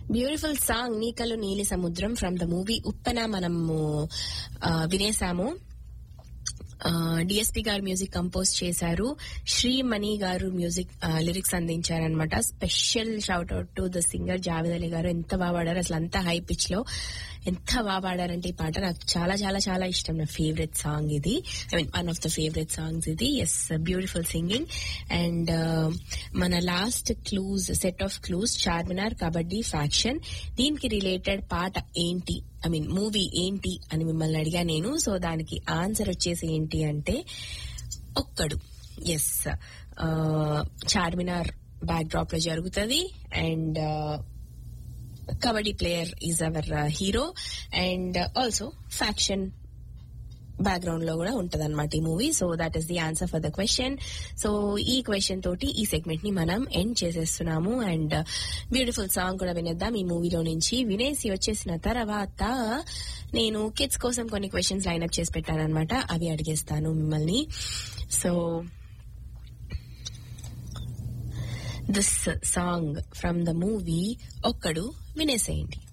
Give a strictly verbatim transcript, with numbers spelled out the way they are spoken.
Beautiful song నీకలు నీలి సముద్రం from the movie ఉప్పెన మనము వినేసాము. డిఎస్పీ గారు మ్యూజిక్ కంపోజ్ చేశారు, శ్రీమణి గారు music lyrics అందించారనమాట. Special shout out to the singer Javed Ali గారు. ఎంత బాగా పాడారు అసలు, అంత హై పిచ్ లో ఎంత బాగా పాడారంటే ఈ పాట నాకు చాలా చాలా చాలా ఇష్టం. నా ఫేవరెట్ సాంగ్ ఇది, I mean one of the favourite songs ఇది. Yes, beautiful singing. అండ్ మన last clues, set of clues Charminar kabaddi faction. దీనికి రిలేటెడ్ పాట ఏంటి, ఐ మీన్ మూవీ ఏంటి అని మిమ్మల్ని అడిగా నేను. సో దానికి ఆన్సర్ వచ్చేసి ఏంటి అంటే ఒక్కడు. ఎస్, చార్మినార్ బ్యాక్ డ్రాప్ లో జరుగుతుంది. And kabaddi player is our hero. And also faction background లో కూడా ఉంటది అనమాట ఈ movie. So that is the answer for the question. So ఈ క్వశ్చన్ తోటి ఈ సెగ్మెంట్ ని మనం ఎండ్ చేసేస్తున్నాము. అండ్ బ్యూటిఫుల్ సాంగ్ కూడా వినేద్దాం ఈ మూవీలో నుంచి. వినేసి వచ్చేసిన తర్వాత నేను కిడ్స్ కోసం కొన్ని క్వశ్చన్స్ లైన్అప్ చేసి పెట్టాను అనమాట, అవి అడిగేస్తాను మిమ్మల్ని. So this song from the movie ఒక్కడు వినేసేయండి.